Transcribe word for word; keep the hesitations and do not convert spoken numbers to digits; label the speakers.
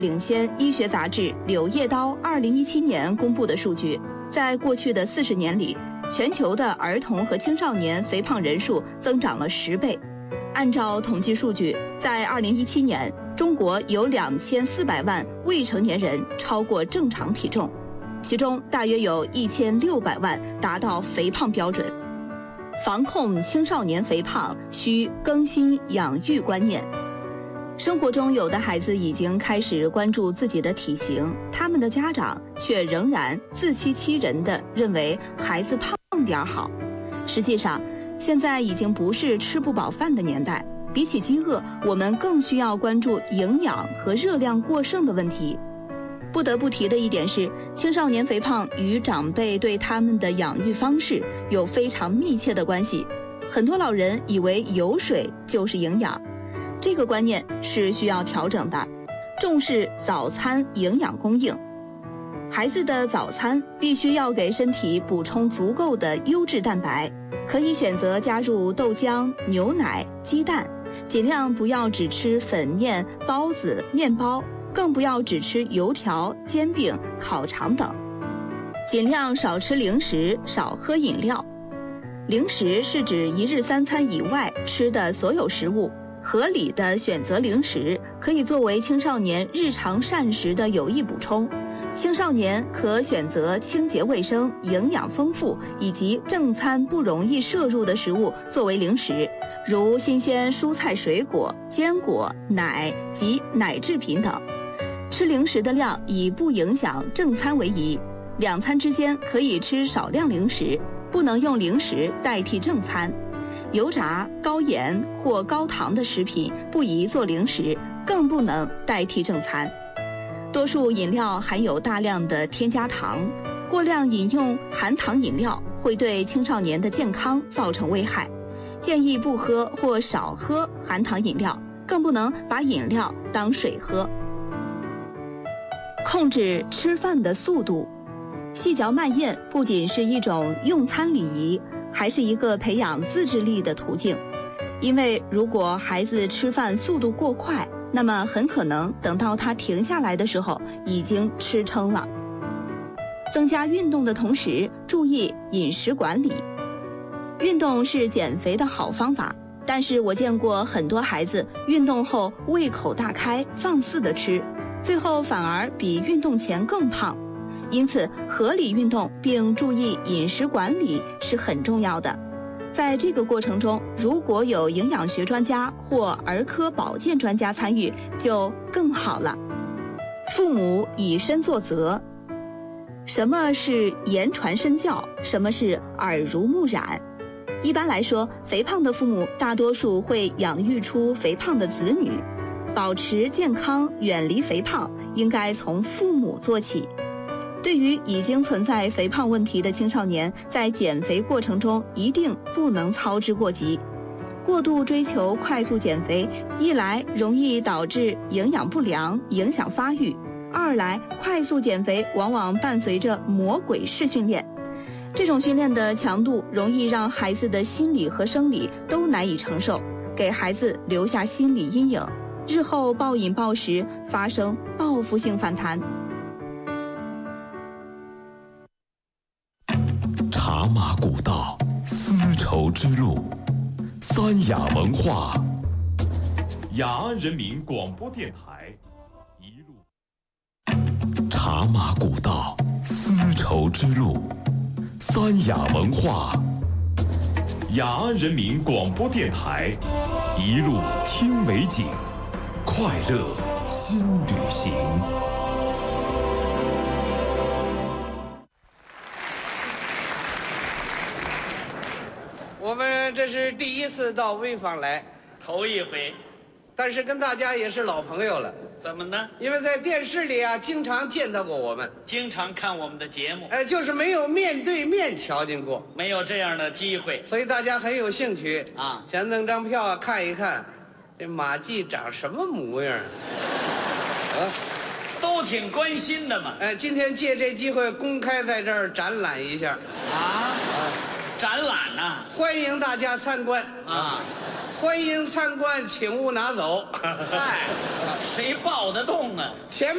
Speaker 1: 领先医学杂志《柳叶刀》二零一七年公布的数据，在过去的四十年里，全球的儿童和青少年肥胖人数增长了十倍。按照统计数据，在二零一七年，中国有两千四百万未成年人超过正常体重，其中大约有一千六百万达到肥胖标准。防控青少年肥胖，需更新养育观念。生活中有的孩子已经开始关注自己的体型，他们的家长却仍然自欺欺人地认为孩子胖点好。实际上，现在已经不是吃不饱饭的年代，比起饥饿，我们更需要关注营养和热量过剩的问题。不得不提的一点是，青少年肥胖与长辈对他们的养育方式有非常密切的关系。很多老人以为有水就是营养，这个观念是需要调整的，重视早餐营养供应。孩子的早餐必须要给身体补充足够的优质蛋白，可以选择加入豆浆、牛奶、鸡蛋，尽量不要只吃粉面、包子、面包，更不要只吃油条、煎饼、烤肠等。尽量少吃零食，少喝饮料。零食是指一日三餐以外吃的所有食物。合理的选择零食，可以作为青少年日常膳食的有益补充。青少年可选择清洁卫生、营养丰富以及正餐不容易摄入的食物作为零食，如新鲜蔬菜水果、坚果、奶及奶制品等。吃零食的量以不影响正餐为宜，两餐之间可以吃少量零食，不能用零食代替正餐。油炸、高盐或高糖的食品不宜做零食，更不能代替正餐。多数饮料含有大量的添加糖，过量饮用含糖饮料会对青少年的健康造成危害，建议不喝或少喝含糖饮料，更不能把饮料当水喝。控制吃饭的速度，细嚼慢咽不仅是一种用餐礼仪，还是一个培养自制力的途径。因为如果孩子吃饭速度过快，那么很可能等到他停下来的时候已经吃撑了。增加运动的同时，注意饮食管理。运动是减肥的好方法，但是我见过很多孩子运动后胃口大开，放肆地吃，最后反而比运动前更胖。因此，合理运动并注意饮食管理是很重要的。在这个过程中，如果有营养学专家或儿科保健专家参与，就更好了。父母以身作则。什么是言传身教？什么是耳濡目染？一般来说，肥胖的父母大多数会养育出肥胖的子女。保持健康，远离肥胖，应该从父母做起。对于已经存在肥胖问题的青少年，在减肥过程中一定不能操之过急。过度追求快速减肥，一来容易导致营养不良，影响发育；二来快速减肥往往伴随着魔鬼式训练，这种训练的强度容易让孩子的心理和生理都难以承受，给孩子留下心理阴影，日后暴饮暴食，发生报复性反弹。
Speaker 2: 茶马古道，丝绸之路，三雅文化。雅安人民广播电台，一路。茶马古道，丝绸之路，三雅文化。雅安人民广播电台，一路听美景，快乐新旅行。
Speaker 3: 我们这是第一次到潍坊来，
Speaker 4: 头一回，
Speaker 3: 但是跟大家也是老朋友了。
Speaker 4: 怎么呢？
Speaker 3: 因为在电视里啊，经常见到过我们，
Speaker 4: 经常看我们的节目，
Speaker 3: 哎，就是没有面对面瞧见过，
Speaker 4: 没有这样的机会，
Speaker 3: 所以大家很有兴趣
Speaker 4: 啊，
Speaker 3: 想弄张票啊看一看，这马季长什么模样啊？
Speaker 4: 都挺关心的嘛。
Speaker 3: 哎，今天借这机会公开在这儿展览一下
Speaker 4: 啊啊，展览呐、啊，
Speaker 3: 欢迎大家参观
Speaker 4: 啊。
Speaker 3: 欢迎参观，请勿拿走。
Speaker 4: 嗨，谁抱得动啊？
Speaker 3: 前